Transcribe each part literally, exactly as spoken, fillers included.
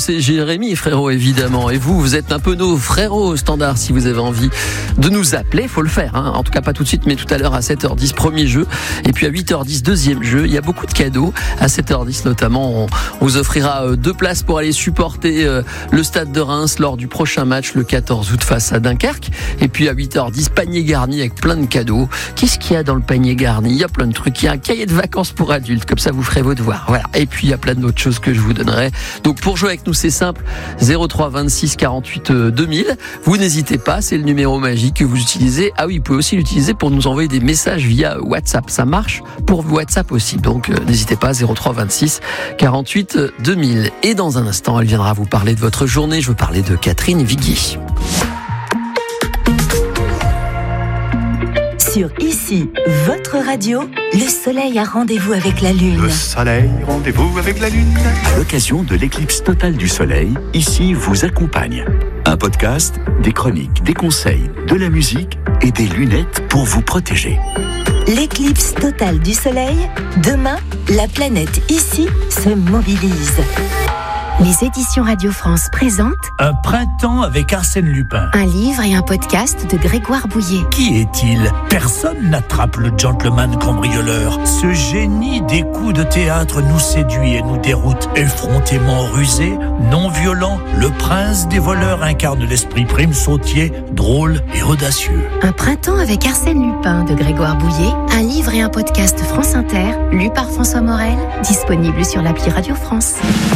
c'est Jérémy, frérot, évidemment. Et vous, vous êtes un peu nos frérots au standard. Si vous avez envie de nous appeler, faut le faire. Hein. En tout cas, pas tout de suite, mais tout à l'heure à sept heures dix, premier jeu. Et puis à huit heures dix, deuxième jeu. Il y a beaucoup de cadeaux. À sept heures dix, notamment, on vous offrira deux places pour aller supporter le Stade de Reims lors du prochain match le quatorze août face à Dunkerque. Et puis à huit heures dix, panier garni avec plein de cadeaux. Qu'est-ce qu'il y a dans le panier garni ? Il y a plein de trucs. Il y a un cahier de vacances pour adultes. Comme ça, vous ferez vos devoirs. Voilà. Et puis, il y a plein d'autres choses que je vous donnerai. Donc, pour jouer avec nous, c'est simple. zéro trois vingt-six quarante-huit deux mille. Vous n'hésitez pas. C'est le numéro magique que vous utilisez. Ah oui, vous pouvez aussi l'utiliser pour nous envoyer des messages via WhatsApp. Ça marche pour WhatsApp aussi. Donc, euh, n'hésitez pas. zéro trois vingt-six quarante-huit deux mille. Et dans un instant, elle viendra vous parler de votre journée. Je veux parler de Catherine Viguier. Sur Ici, votre radio, le soleil a rendez-vous avec la lune. Le soleil, rendez-vous avec la lune. À l'occasion de l'éclipse totale du soleil, Ici vous accompagne. Un podcast, des chroniques, des conseils, de la musique et des lunettes pour vous protéger. L'éclipse totale du soleil, demain, la planète Ici se mobilise. Les éditions Radio France présentent Un printemps avec Arsène Lupin. un livre et un podcast de Grégoire Bouillet. Qui est-il ? Personne n'attrape le gentleman cambrioleur. Ce génie des coups de théâtre nous séduit et nous déroute. Effrontément rusé, non violent, le prince des voleurs incarne l'esprit prime sautier, drôle et audacieux. Un printemps avec Arsène Lupin de Grégoire Bouillet, un livre et un podcast France Inter, lu par François Morel, disponible sur l'appli Radio France.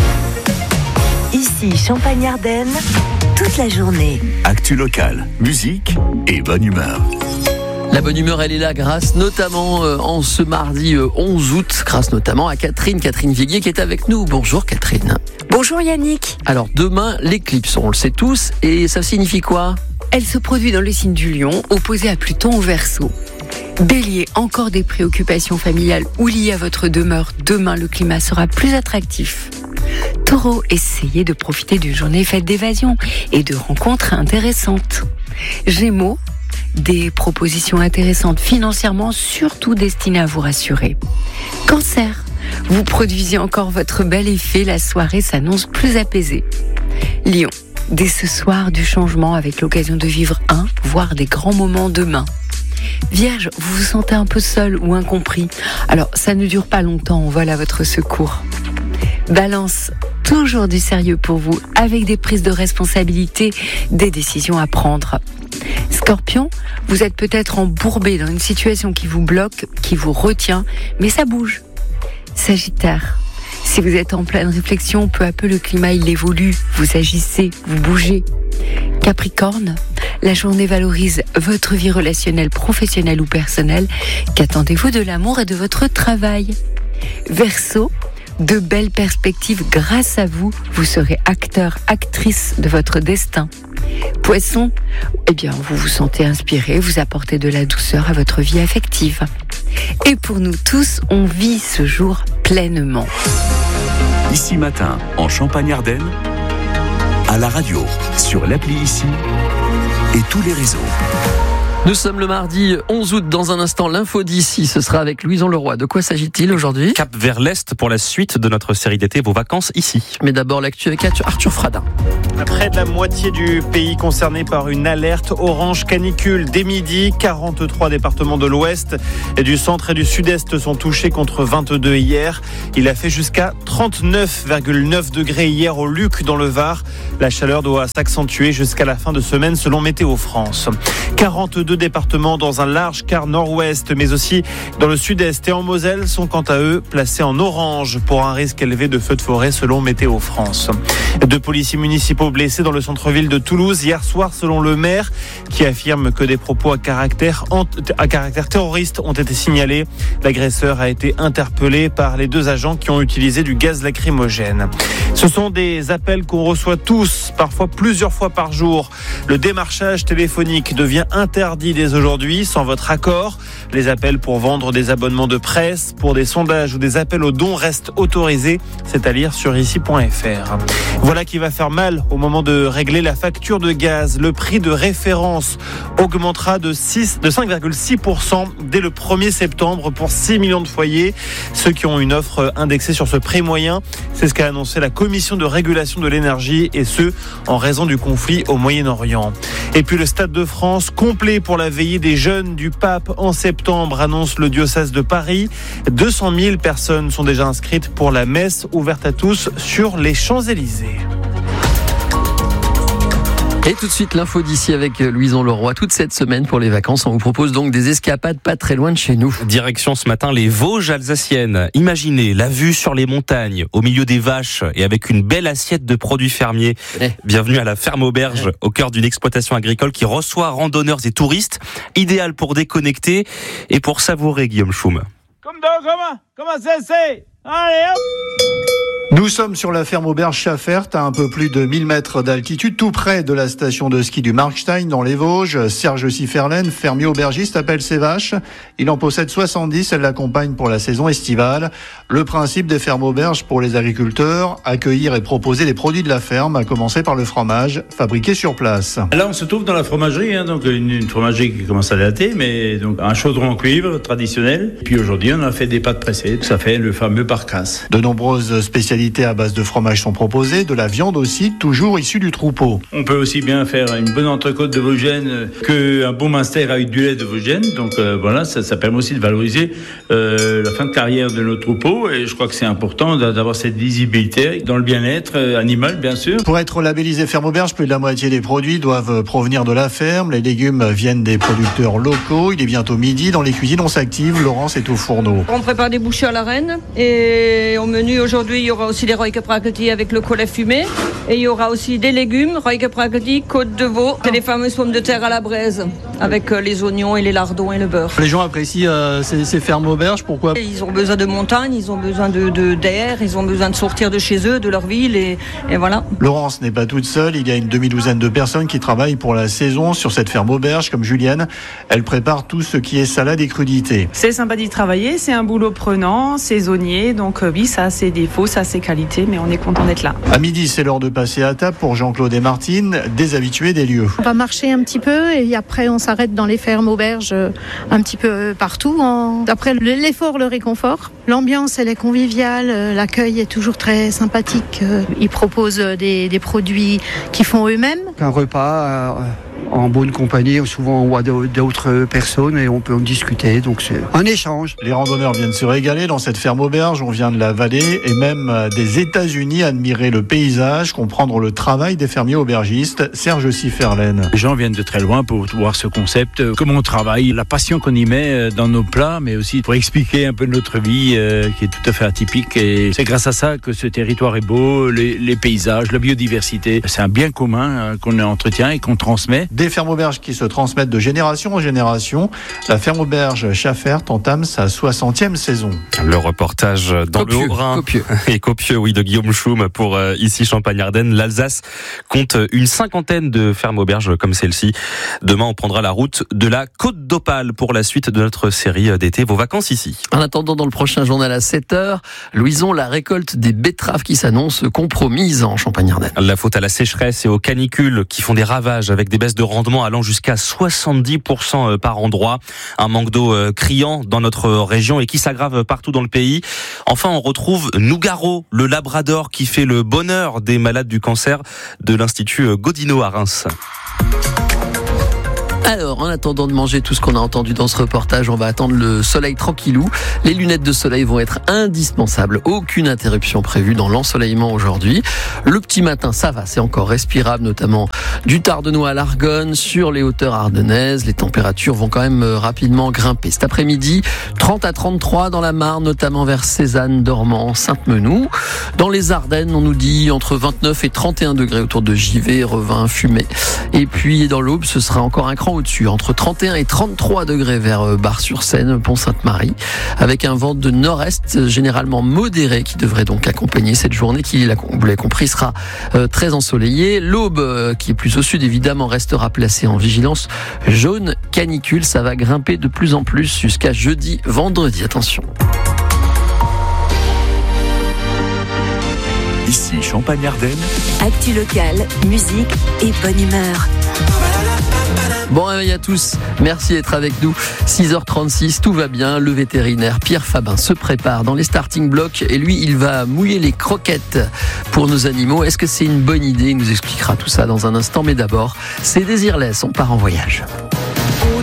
Ici, Champagne-Ardenne, toute la journée. Actu locale, musique et bonne humeur. La bonne humeur, elle est là grâce notamment euh, en ce mardi euh, onze août, grâce notamment à Catherine, Catherine Viguier qui est avec nous. Bonjour Catherine. Bonjour Yannick. Alors demain, l'éclipse, on le sait tous, et ça signifie quoi ? Elle se produit dans le signe du Lion, opposé à Pluton au Verseau. Bélier, encore des préoccupations familiales ou liées à votre demeure. Demain, le climat sera plus attractif. Taureau, essayez de profiter d'une journée faite d'évasion et de rencontres intéressantes. Gémeaux, des propositions intéressantes financièrement, surtout destinées à vous rassurer. Cancer, vous produisez encore votre bel effet, la soirée s'annonce plus apaisée. Lion, dès ce soir du changement avec l'occasion de vivre un, voire des grands moments demain. Vierge, vous vous sentez un peu seul ou incompris. Alors, ça ne dure pas longtemps, on vole à votre secours. Balance, toujours du sérieux pour vous, avec des prises de responsabilité, des décisions à prendre. Scorpion, vous êtes peut-être embourbé dans une situation qui vous bloque, qui vous retient, mais ça bouge. Sagittaire, si vous êtes en pleine réflexion, peu à peu le climat il évolue, vous agissez, vous bougez. Capricorne, la journée valorise votre vie relationnelle, professionnelle ou personnelle. Qu'attendez-vous de l'amour et de votre travail ? Verseau, de belles perspectives grâce à vous, vous serez acteur, actrice de votre destin. Poisson, eh bien, vous vous sentez inspiré, vous apportez de la douceur à votre vie affective. Et pour nous tous, on vit ce jour pleinement. Ici matin, en Champagne-Ardenne, à la radio, sur l'appli Ici et tous les réseaux. Nous sommes le mardi onze août. Dans un instant, l'info d'ici, ce sera avec Louison Leroy. De quoi s'agit-il aujourd'hui ? Cap vers l'Est pour la suite de notre série d'été, vos vacances ici. Mais d'abord, l'actu avec Arthur Fradin. Près de la moitié du pays concerné par une alerte orange canicule. Dès midi, quarante-trois départements de l'Ouest et du centre et du Sud-Est sont touchés contre vingt-deux hier. Il a fait jusqu'à trente-neuf virgule neuf degrés hier au Luc dans le Var. La chaleur doit s'accentuer jusqu'à la fin de semaine selon Météo France. quarante-deux départements dans un large quart nord-ouest, mais aussi dans le sud-est et en Moselle sont quant à eux placés en orange pour un risque élevé de feux de forêt selon Météo France. Deux policiers municipaux blessés dans le centre-ville de Toulouse hier soir selon le maire qui affirme que des propos à caractère, à caractère terroriste ont été signalés. L'agresseur a été interpellé par les deux agents qui ont utilisé du gaz lacrymogène. Ce sont des appels qu'on reçoit tous, parfois plusieurs fois par jour. Le démarchage téléphonique devient interdit dès aujourd'hui sans votre accord. Les appels pour vendre des abonnements de presse, pour des sondages ou des appels aux dons restent autorisés. C'est à lire sur ici point f r. Voilà qui va faire mal aux au moment de régler la facture de gaz. Le prix de référence augmentera de, six, de cinq virgule six pour cent dès le premier septembre pour six millions de foyers. Ceux qui ont une offre indexée sur ce prix moyen, c'est ce qu'a annoncé la Commission de régulation de l'énergie, et ce, en raison du conflit au Moyen-Orient. Et puis le Stade de France, complet pour la veillée des jeunes du Pape en septembre, annonce le diocèse de Paris. deux cent mille personnes sont déjà inscrites pour la messe ouverte à tous sur les Champs-Élysées. Et tout de suite, l'info d'ici avec Louison Leroy. Toute cette semaine pour les vacances, on vous propose donc des escapades pas très loin de chez nous. Direction ce matin les Vosges alsaciennes. Imaginez la vue sur les montagnes, au milieu des vaches et avec une belle assiette de produits fermiers. Eh. Bienvenue à la ferme auberge, au cœur d'une exploitation agricole qui reçoit randonneurs et touristes. Idéal pour déconnecter et pour savourer, Guillaume Schum. Comme dans, comment, comment ça c'est? Allez hop! Nous sommes sur la ferme auberge Schaffert, à un peu plus de mille mètres d'altitude, tout près de la station de ski du Markstein dans les Vosges. Serge Sifferlen, fermier aubergiste, appelle ses vaches. Il en possède soixante-dix, elle l'accompagne pour la saison estivale. Le principe des fermes auberges pour les agriculteurs, accueillir et proposer les produits de la ferme, à commencer par le fromage, fabriqué sur place. Là, on se trouve dans la fromagerie, hein, donc une, une fromagerie qui commence à dater, mais donc un chaudron en cuivre traditionnel. Puis aujourd'hui, on a fait des pâtes pressées, ça fait le fameux parcasse. De nombreuses spécialités à base de fromage sont proposées, de la viande aussi, toujours issue du troupeau. On peut aussi bien faire une bonne entrecôte de Vosgène qu'un bon minster avec du lait de Vosgène. Donc euh, voilà, ça, ça permet aussi de valoriser euh, la fin de carrière de nos troupeaux. Et je crois que c'est important d'avoir cette visibilité dans le bien-être euh, animal, bien sûr. Pour être labellisé ferme auberge, plus de la moitié des produits doivent provenir de la ferme. Les légumes viennent des producteurs locaux. Il est bientôt midi. Dans les cuisines, on s'active. Laurence est au fourneau. On prépare des bouchées à la reine. Et au menu aujourd'hui, il y aura aussi des roikeprakelti avec le collet fumé. Et il y aura aussi des légumes, roikeprakelti, côte de veau, et les fameuses pommes de terre à la braise, avec les oignons et les lardons et le beurre. Les gens apprécient euh, ces, ces fermes auberges, pourquoi ? Ils ont besoin de montagne, ils ont besoin de, de, d'air, ils ont besoin de sortir de chez eux, de leur ville, et, et voilà. Laurence n'est pas toute seule, il y a une demi-douzaine de personnes qui travaillent pour la saison sur cette ferme auberge, comme Julienne. Elle prépare tout ce qui est salade et crudité. C'est sympa d'y travailler, c'est un boulot prenant, saisonnier, donc euh, oui, ça a ses défauts, ça a ses qualités, mais on est content d'être là. À midi, c'est l'heure de passer à table pour Jean-Claude et Martine, des habitués des lieux. On va marcher un petit peu et après on s'arrête dans les fermes auberges un petit peu partout. Après l'effort, le réconfort. L'ambiance, elle est conviviale, l'accueil est toujours très sympathique. Ils proposent des, des produits qu'ils font eux-mêmes. Un repas euh, en bonne compagnie, souvent on voit d'autres personnes et on peut en discuter, donc c'est un échange. Les randonneurs viennent se régaler dans cette ferme auberge, on vient de la vallée et même des États-Unis admirer le paysage, comprendre le travail des fermiers aubergistes. Serge Sifferlen. Les gens viennent de très loin pour voir ce concept, comment on travaille, la passion qu'on y met dans nos plats, mais aussi pour expliquer un peu notre vie euh, qui est tout à fait atypique. Et c'est grâce à ça que ce territoire est beau, les, les paysages, la biodiversité. C'est un bien commun euh, qu'on entretient et qu'on transmet. Des fermes auberges qui se transmettent de génération en génération. La ferme auberge Schaffert entame sa soixantième saison. Le reportage dans copieux, le Haut-Rhin copieux. et copieux, oui, de Guillaume Schum pour euh, ici Champagne-Ardenne. L'Alsace compte une cinquantaine de fermes auberges comme celle-ci. Demain, on prendra la route de la Côte d'Opale pour la suite de notre série d'été. Vos vacances ici. En attendant, dans le prochain journal à sept heures, Louison, la récolte des betteraves qui s'annonce compromise en Champagne-Ardenne. La faute à la sécheresse et aux canicules qui font des ravages avec des baisses de rendement allant jusqu'à soixante-dix pour cent par endroit. Un manque d'eau criant dans notre région et qui s'aggrave partout dans le pays. Enfin, on retrouve Nougaro, le labrador qui fait le bonheur des malades du cancer de l'Institut Godino à Reims. Alors, en attendant de manger tout ce qu'on a entendu dans ce reportage, on va attendre le soleil tranquillou. Les lunettes de soleil vont être indispensables. Aucune interruption prévue dans l'ensoleillement aujourd'hui. Le petit matin, ça va, c'est encore respirable, notamment du Tardenois à l'Argonne, sur les hauteurs ardennaises. Les températures vont quand même rapidement grimper. Cet après-midi, trente à trente-trois dans la Marne, notamment vers Cézanne, Dormans, Sainte-Menou. Dans les Ardennes, on nous dit entre vingt-neuf et trente et un degrés autour de Givet, Revin, Fumay. Et puis dans l'Aube, ce sera encore un cran au-dessus, entre trente et un et trente-trois degrés vers Bar-sur-Seine, Pont-Sainte-Marie, avec un vent de nord-est généralement modéré qui devrait donc accompagner cette journée qui, vous l'avez compris, sera euh, très ensoleillée. L'Aube, euh, qui est plus au sud, évidemment, restera placée en vigilance jaune canicule. Ça va grimper de plus en plus jusqu'à jeudi, vendredi. Attention. Ici Champagne-Ardenne. Actu locale, musique et bonne humeur. Bon réveil à tous, merci d'être avec nous. six heures trente-six, tout va bien. Le vétérinaire Pierre Fabin se prépare dans les starting blocks et lui, il va mouiller les croquettes pour nos animaux. Est-ce que c'est une bonne idée ? Il nous expliquera tout ça dans un instant, mais d'abord, c'est Désirless, on part en voyage.